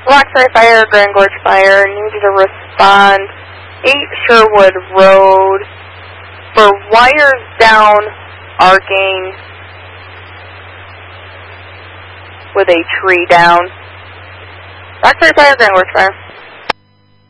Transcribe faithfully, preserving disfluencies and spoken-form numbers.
Roxbury Fire, Grand Gorge Fire, needed to respond eight Sherwood Road for wires down arcing with a tree down. Roxbury Fire, Grand Gorge Fire.